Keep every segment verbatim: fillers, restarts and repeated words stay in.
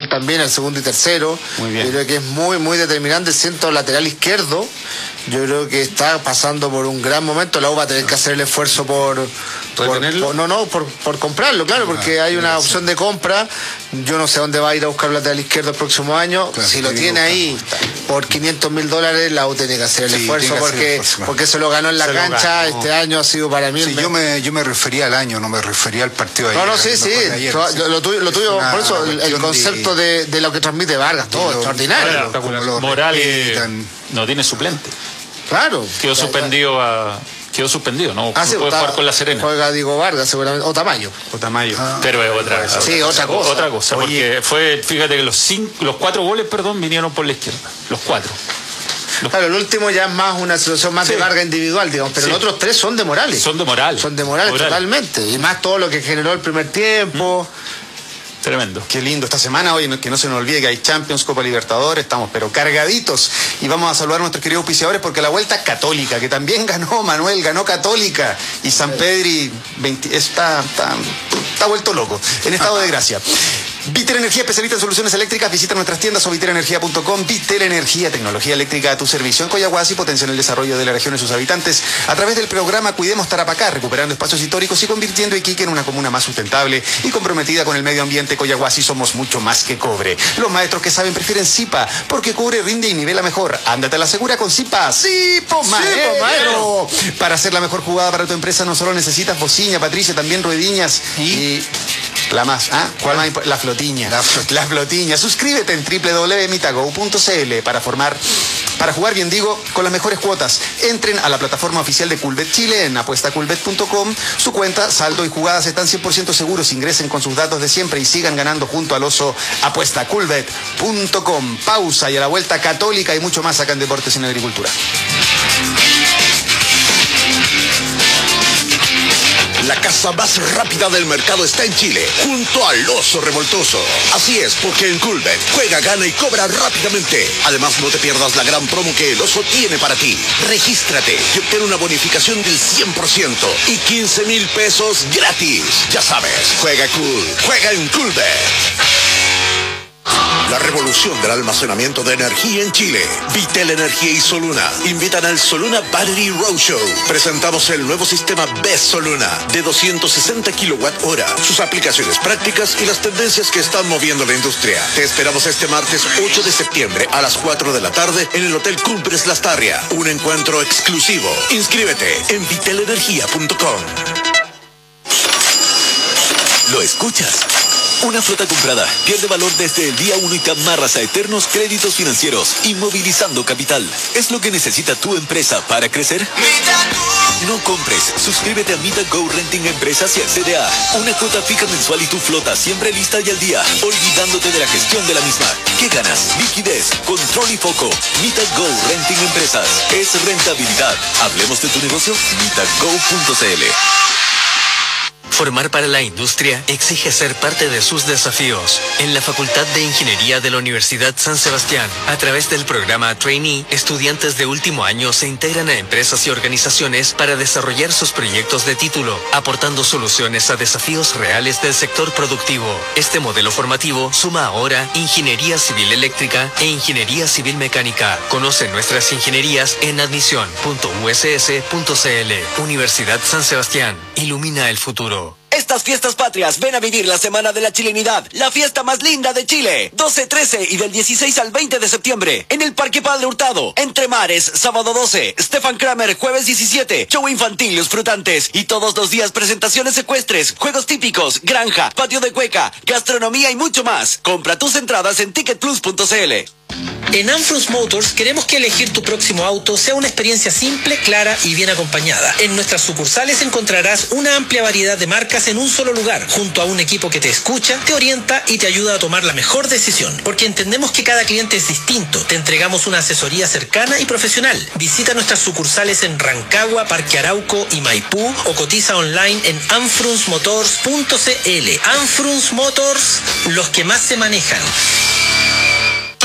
también el segundo y tercero. Muy bien. Yo creo que es muy, muy determinante. Siento lateral izquierdo. Yo creo que está pasando por un gran momento. La U va a tener que hacer el esfuerzo por... por, por no, no, por, por comprarlo, claro, porque ah, hay una opción de compra. Yo no sé dónde va a ir a buscar lateral izquierdo el próximo año. Claro, si lo tiene ahí por quinientos mil dólares, la U tiene que hacer el sí, esfuerzo porque, el esfuerzo, porque se lo ganó en la se cancha. Este año ha sido para mí... Sí, me... yo, me, yo me refería al año, no me refería al partido de ayer. No, no, sí, sí. Ayer, lo, sí. Lo tuyo, lo tuyo por eso, el, el concepto de, de lo que transmite Vargas, todo lo, extraordinario. Lo, Morales no tiene suplente. Claro. Quedó suspendido a... Quedó suspendido, no ah, sí, puede está, jugar con La Serena. Juega Diego Vargas seguramente, o Tamayo. O Tamayo. Ah, pero es otra cosa. Sí, otra cosa. Otra cosa, Oye. porque fue, fíjate que los cinco, los cuatro goles, perdón, vinieron por la izquierda. Los cuatro. Los... Claro, el último ya es más una situación más sí. de Vargas individual, digamos, pero sí. los otros tres son de Morales. Son de Morales. Son de Morales, Morales. totalmente. Y más todo lo que generó el primer tiempo. Mm. Tremendo. Qué lindo esta semana, hoy que no se nos olvide que hay Champions, Copa Libertadores, estamos pero cargaditos. Y vamos a saludar a nuestros queridos auspiciadores porque la Vuelta Católica, que también ganó Manuel, ganó Católica. Y San Pedri veinte, está, está, está vuelto loco, en estado de gracia. Vitel Energía, especialista en soluciones eléctricas. Visita nuestras tiendas o vitel energía punto com. Vitel Energía, tecnología eléctrica a tu servicio. En Coyahuasi potencian el desarrollo de la región y sus habitantes a través del programa Cuidemos Tarapacá, recuperando espacios históricos y convirtiendo Iquique en una comuna más sustentable y comprometida con el medio ambiente. Coyahuasi somos mucho más que cobre. Los maestros que saben prefieren Zipa, porque cobre rinde y nivela mejor. Ándate a la segura con Zipa. ¡Zipo, maestro! Para hacer la mejor jugada para tu empresa no solo necesitas bocina, Patricia, también ruediñas y... y... La más, ¿ah? ¿Cuál más? La flotiña. La, la flotiña. Suscríbete en doble u doble u doble u punto mitago punto c l para formar, para jugar bien digo, con las mejores cuotas. Entren a la plataforma oficial de Culbet Chile en apuesta culbet punto com. Su cuenta, saldo y jugadas están cien por ciento seguros. Ingresen con sus datos de siempre y sigan ganando junto al oso. apuesta culbet punto com. Pausa y a la vuelta Católica y mucho más acá en Deportes en Agricultura. La casa más rápida del mercado está en Chile, junto al Oso Revoltoso. Así es, porque en Culbet juega, gana y cobra rápidamente. Además, no te pierdas la gran promo que el Oso tiene para ti. Regístrate y obtén una bonificación del cien por ciento y quince mil pesos gratis. Ya sabes, juega cool, juega en Culbet. La revolución del almacenamiento de energía en Chile. Vitel Energía y Soluna invitan al Soluna Battery Roadshow. Presentamos el nuevo sistema B E S Soluna de doscientos sesenta kilowatt hora, sus aplicaciones prácticas y las tendencias que están moviendo la industria. Te esperamos este martes ocho de septiembre a las cuatro de la tarde en el Hotel Cumbres Lastarria. Un encuentro exclusivo. Inscríbete en vitel energía punto com. ¿Lo escuchas? Una flota comprada pierde valor desde el día uno y te amarras a eternos créditos financieros, inmovilizando capital. ¿Es lo que necesita tu empresa para crecer? No compres. Suscríbete a MitaGo Renting Empresas y accede a una cuota fija mensual y tu flota siempre lista y al día, olvidándote de la gestión de la misma. ¿Qué ganas? Liquidez, control y foco. MitaGo Renting Empresas. Es rentabilidad. Hablemos de tu negocio. mitago punto c l. Formar para la industria exige ser parte de sus desafíos. En la Facultad de Ingeniería de la Universidad San Sebastián, a través del programa Trainee, estudiantes de último año se integran a empresas y organizaciones para desarrollar sus proyectos de título, aportando soluciones a desafíos reales del sector productivo. Este modelo formativo suma ahora Ingeniería Civil Eléctrica e Ingeniería Civil Mecánica. Conoce nuestras ingenierías en admisión punto u s s punto c l. Universidad San Sebastián. Ilumina el futuro. Estas fiestas patrias, ven a vivir la Semana de la Chilenidad, la fiesta más linda de Chile. doce, trece y del dieciséis al veinte de septiembre, en el Parque Padre Hurtado. Entre Mares, sábado doce, Stefan Kramer, jueves diecisiete, show infantil, los frutantes. Y todos los días presentaciones ecuestres, juegos típicos, granja, patio de cueca, gastronomía y mucho más. Compra tus entradas en ticket plus punto c l. En Anfrus Motors queremos que elegir tu próximo auto sea una experiencia simple, clara y bien acompañada. En nuestras sucursales encontrarás una amplia variedad de marcas en un solo lugar, junto a un equipo que te escucha, te orienta y te ayuda a tomar la mejor decisión. Porque entendemos que cada cliente es distinto. Te entregamos una asesoría cercana y profesional. Visita nuestras sucursales en Rancagua, Parque Arauco y Maipú o cotiza online en anfrus motors punto c l. Anfrus Motors, los que más se manejan.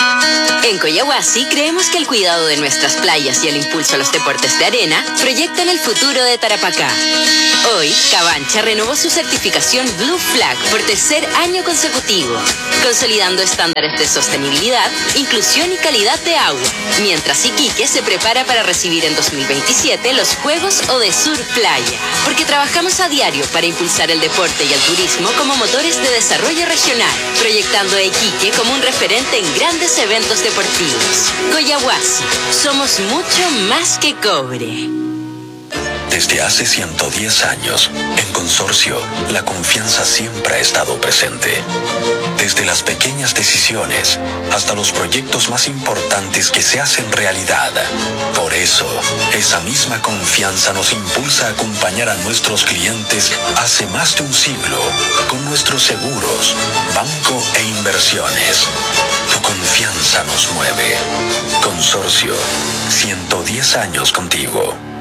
En Coyahuasi creemos que el cuidado de nuestras playas y el impulso a los deportes de arena proyectan el futuro de Tarapacá. Hoy, Cabancha renovó su certificación Blue Flag por tercer año consecutivo, consolidando estándares de sostenibilidad, inclusión y calidad de agua, mientras Iquique se prepara para recibir en dos mil veintisiete los Juegos Odesur Playa, porque trabajamos a diario para impulsar el deporte y el turismo como motores de desarrollo regional, proyectando a Iquique como un referente en grandes eventos deportivos. Coyahuasi, somos mucho más que cobre. Desde hace ciento diez años, en Consorcio, la confianza siempre ha estado presente. Desde las pequeñas decisiones hasta los proyectos más importantes que se hacen realidad. Por eso, esa misma confianza nos impulsa a acompañar a nuestros clientes hace más de un siglo con nuestros seguros, banco e inversiones. Tu confianza nos mueve. Consorcio, ciento diez años contigo.